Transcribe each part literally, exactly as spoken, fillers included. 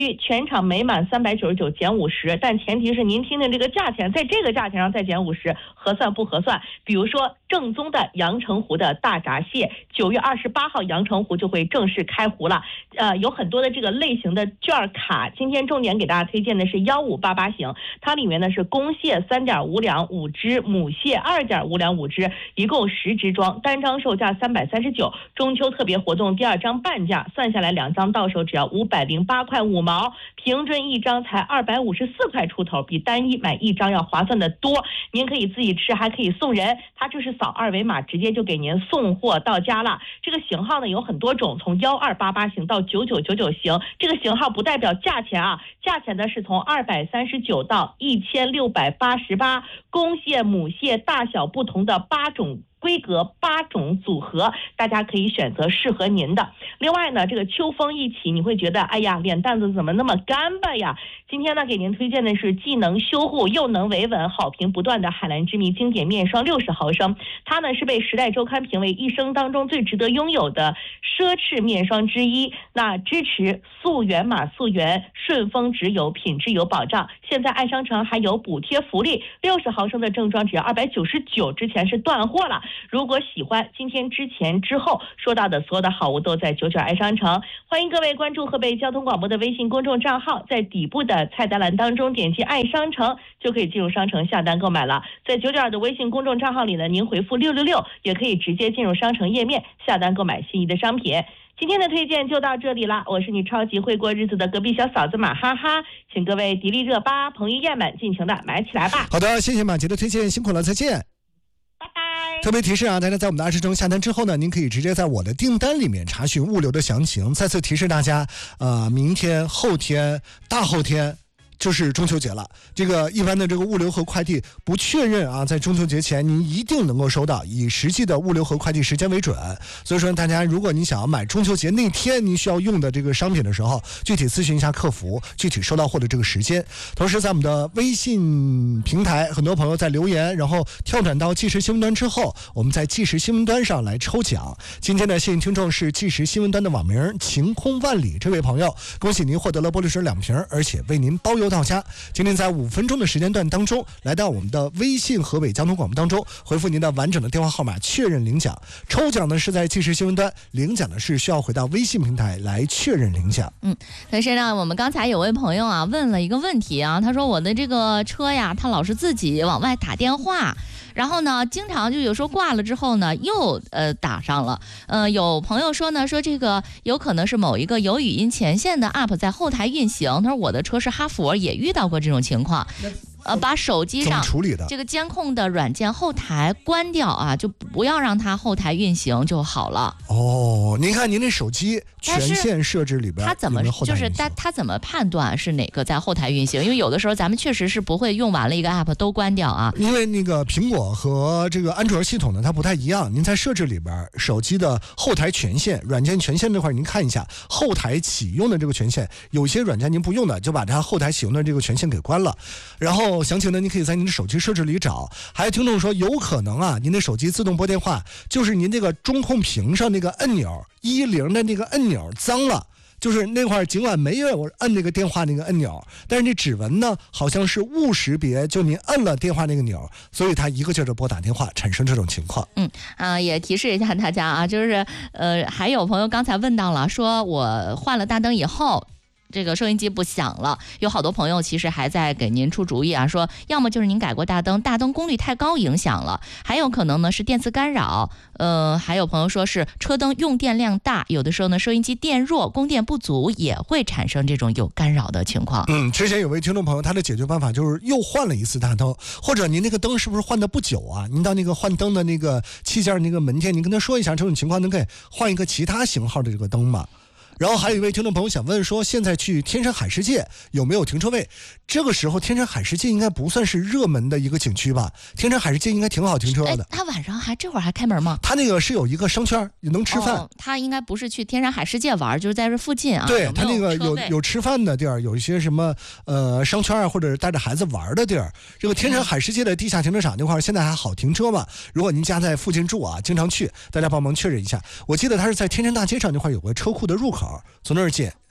全场每满三百九十九减五十，但前提是您听听这个价钱，在这个价钱上再减五十，合算不合算？比如说正宗的阳澄湖的大闸蟹，九月二十八号阳澄湖就会正式开湖了。呃，有很多的这个类型的券卡，今天重点给大家推荐的是幺五八八型，它里面呢是公蟹三点五两五只，母蟹二点五两五只，一共十只装，单张售价三百三十九。中秋特别活动第二张半价，算下来两张到手只要五百零八块五毛。平均一张才二百五十四块出头，比单一买一张要划算的多。您可以自己吃，还可以送人，它就是扫二维码直接就给您送货到家了。这个型号呢有很多种，从幺二八八型到九九九九型，这个型号不代表价钱啊，价钱呢是从二百三十九到一千六百八十八，公蟹母蟹大小不同的八种规格八种组合，大家可以选择适合您的。另外呢，这个秋风一起，你会觉得哎呀，脸蛋子怎么那么干巴呀？今天呢，给您推荐的是既能修护又能维稳，好评不断的海蓝之谜经典面霜六十毫升，它呢是被《时代周刊》评为一生当中最值得拥有的奢侈面霜之一。那支持溯源码溯源，顺丰直邮，品质有保障。现在爱商城还有补贴福利，六十毫升的正装只要二百九十九，之前是断货了。如果喜欢今天之前之后说到的所有的好物，都在九九爱商城。欢迎各位关注河北交通广播的微信公众账号，在底部的菜单栏当中点击爱商城，就可以进入商城下单购买了。在九九二的微信公众账号里呢，您回复六六六也可以直接进入商城页面下单购买心仪的商品。今天的推荐就到这里了，我是你超级会过日子的隔壁小嫂子马哈哈，请各位迪丽热巴、彭于晏们尽情的买起来吧。 好的，谢谢马杰的推荐，辛苦了，再见。 拜拜。 特别提示啊，大家在我们的爱商城下单之后呢，您可以直接在我的订单里面查询物流的详情。再次提示大家，呃，明天、后天、大后天就是中秋节了，这个一般的这个物流和快递不确认啊，在中秋节前您一定能够收到，以实际的物流和快递时间为准。所以说大家如果你想要买中秋节那天您需要用的这个商品的时候，具体咨询一下客服，具体收到货的这个时间。同时在我们的微信平台，很多朋友在留言，然后跳转到即时新闻端之后，我们在即时新闻端上来抽奖。今天的幸运听众是即时新闻端的网名晴空万里这位朋友，恭喜您获得了玻璃水两瓶，而且为您包邮到家。今天在五分钟的时间段当中，来到我们的微信河北交通广播当中，回复您的完整的电话号码确认领奖。抽奖呢是在即时新闻端，领奖呢是需要回到微信平台来确认领奖。 嗯，但是呢，我们刚才有位朋友啊问了一个问题啊，他说我的这个车呀，他老是自己往外打电话。然后呢，经常就有时候挂了之后呢，又呃打上了。呃，有朋友说呢，说这个有可能是某一个有语音前线的 app 在后台运行。他说我的车是哈佛，也遇到过这种情况。呃，把手机上这个监控的软件后台关掉啊，就不要让它后台运行就好了。 哦，您看您那手机权限设置里边， 它怎么就是它它怎么判断是哪个在后台运行？因为有的时候咱们确实是不会用完了一个 app 都关掉啊。 因为那个苹果和这个安卓系统呢，它不太一样。您在设置里边，手机的后台权限、软件权限这块，您看一下后台启用的这个权限，有些软件您不用的，就把它后台启用的这个权限给关了，然后。详情呢，您可以在您的手机设置里找。还有听众说，有可能啊，您的手机自动拨电话，就是您这个中控屏上那个按钮一零的那个按钮脏了。就是那块尽管没有按那个电话那个按钮，但是这指纹呢好像是误识别，就您按了电话那个钮，所以它一个劲儿的拨打电话，产生这种情况。 嗯啊、呃，也提示一下大家啊，就是呃，还有朋友刚才问到了，说我换了大灯以后。这个收音机不响了，有好多朋友其实还在给您出主意啊，说要么就是您改过大灯，大灯功率太高影响了，还有可能呢是电磁干扰，呃，还有朋友说是车灯用电量大，有的时候呢收音机电弱，供电不足也会产生这种有干扰的情况。 嗯，之前有位听众朋友他的解决办法就是又换了一次大灯，或者您那个灯是不是换的不久啊？您到那个换灯的那个器件那个门店，您跟他说一下这种情况，能给换一个其他型号的这个灯吗？然后还有一位听众朋友想问说，现在去天山海世界有没有停车位？这个时候天山海世界应该不算是热门的一个景区吧？天山海世界应该挺好停车的。 他晚上还这会儿还开门吗？ 他那个是有一个商圈，也能吃饭。 哦、他应该不是去天山海世界玩，就是在这附近啊。 对，他那个有有吃饭的地儿，有一些什么呃商圈啊，或者是带着孩子玩的地儿。这个天山海世界的地下停车场那块现在还好停车嘛？如果您家在附近住啊，经常去，大家帮忙确认一下。我记得他是在天山大街上那块有个车库的入口，从那儿进。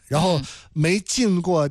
然后没进过